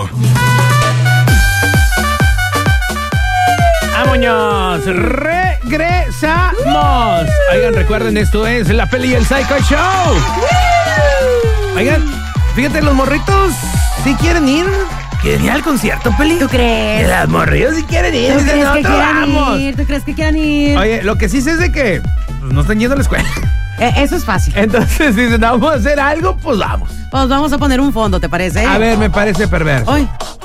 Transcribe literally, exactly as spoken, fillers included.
¡Vámonos! ¡Regresamos! Oigan, recuerden, esto es La Peli y el Psycho Show. Oigan, fíjate, los morritos, si quieren ir, ¿quieren ir al concierto, Peli? ¿Tú crees? Los morritos si quieren ir. ¿Tú crees que quieran vamos. ir? ¿Tú crees que quieran ir? Oye, lo que sí sé es de que pues, no están yendo a la escuela. Eh, eso es fácil. Entonces, si vamos a hacer algo, pues vamos. Pues vamos a poner un fondo, ¿te parece? A ver, me parece perverso. Hoy.